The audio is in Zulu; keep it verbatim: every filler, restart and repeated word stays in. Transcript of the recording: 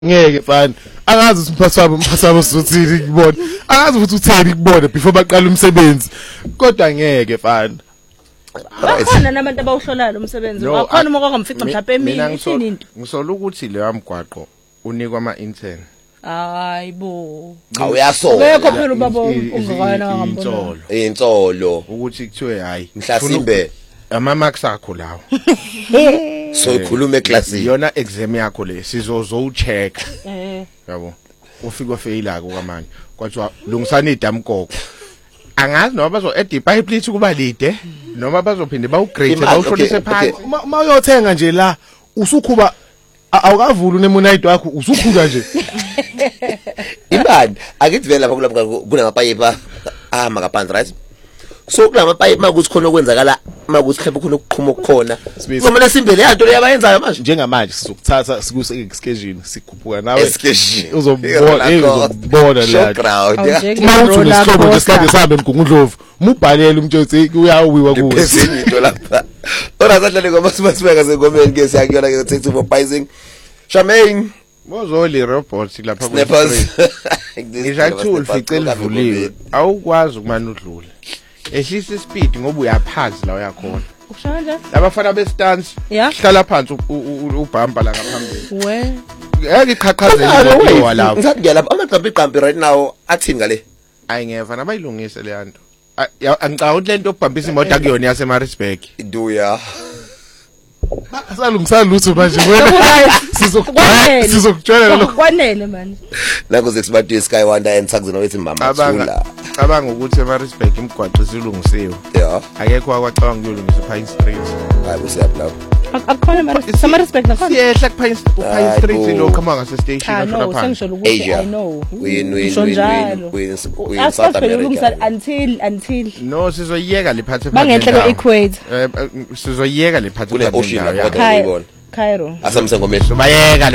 ngeke mfana angazi ukuthi umphathi wami umphathi wami uzothini kubona angazi ukuthi utheni kubona before baqala umsebenzi kodwa ngeke mfana bakhona nabantu abawuhlolayo umsebenzi wakhona uma kwakumfica mhlawumbe emini ithini into ngisola ukuthi leyo mgwaqo unikwa ama intern hayibo cha uyasola bekho phela ubaba ungakayana ngambona insolo ukuthi kuthiwe hayi mhlasimbe ama marks akho lawo so ikhuluma eclassini yona exam yakho le sizozo ucheck eh yabo ufika failako kwamanje kwathiwa lungisana idamkoko angazi noma bazo add ipipe lithi kuba lide noma bazophinde bawugrade bawuhlolise phansi uma uyothenga nje la usukhuba awukavula unemonite wakho usukhula nje imani akithi vela lapha kulapha kunamapayipa ahamba ngaphansi right so kulama payipa makuthi khona okwenzakala makuthi khepha khona ukuqhuma okukhona kumele simbele yanto leyabayenzayo manje njengamanje sizokuthatha sikuse excursion sikhuphuka nawe excursion uzobona uzobona la crowd mawuthi unesihlobo nje sikade sihambe emgungundlovu mubhalele umtshotsi uyawiwa kuwe ezinye into lapha ora sadlale ngoba sibasibeka sengomeni ke siyakuyona ke taxi for pricing Charmaine mozoli robot lapha ku ngishathi ulificela livuliwe awukwazi ukumana udlule ehlisa ispeed ngoba uyaphansi la uyakhona ushaya nje labafana bestance hlala phansi ubhampa la ngaphambili we ngeke iqhaqhazele lo lapha ngisathi ngiyalapha amaqambi iqambi right now athini ngale ayi ngeva nabayilungise le yanto angicabanga ukuthi lento obhambisa imoto akuyona yaseMaritzburg iduya asalungisa lutho manje wena sizokutshela sizokutshela lo kwanele manje naku sesibathu Sky Wonder and Saxon wethi mama thula cabanga ukuthi eMaritzburg imigwaqo isilungisiwe yeah akekho akwacabanga ukuyolungisa uPine Street hayi usiyapla akukhona manje sama respect nakhona siyehla kuPine Pine Street lo khama ngase station after phansi ngisho ukuthi I know win win win win win South America until until no sizoyeka lephathe bangenhle kwe equator sizoyeka lephathe kule ocean lapho Cairo asamse ngomehlo bayeka